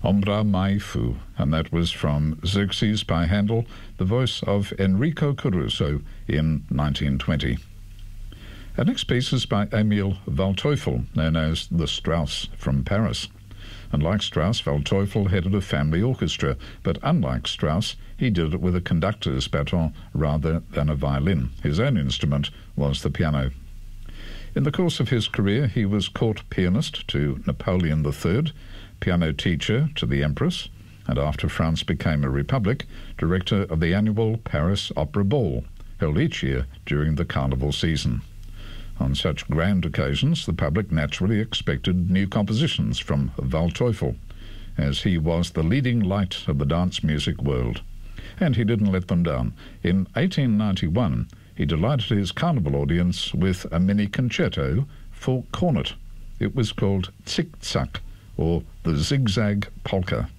Ombra Mai Fu, and that was from Xerxes by Handel, the voice of Enrico Caruso in 1920. Our next piece is by Emil Waldteufel, known as the Strauss from Paris. And like Strauss, Waldteufel headed a family orchestra, but unlike Strauss, he did it with a conductor's baton rather than a violin. His own instrument was the piano. In the course of his career, he was court pianist to Napoleon III, piano teacher to the Empress, and after France became a republic, director of the annual Paris Opera Ball, held each year during the carnival season. On such grand occasions, the public naturally expected new compositions from Waldteufel, as he was the leading light of the dance music world. And he didn't let them down. In 1891, he delighted his carnival audience with a mini concerto for cornet. It was called Zick-Zack, or the Zigzag Polka.